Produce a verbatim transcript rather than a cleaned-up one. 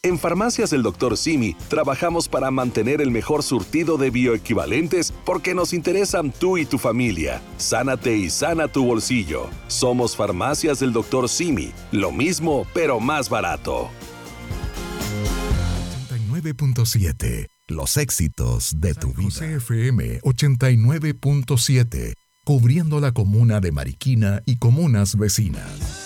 En Farmacias del doctor Simi trabajamos para mantener el mejor surtido de bioequivalentes porque nos interesan tú y tu familia. Sánate y sana tu bolsillo. Somos Farmacias del doctor Simi. Lo mismo, pero más barato. ochenta y nueve punto siete. Los éxitos de tu vida. C F M ochenta y nueve punto siete. Cubriendo la comuna de Mariquina y comunas vecinas.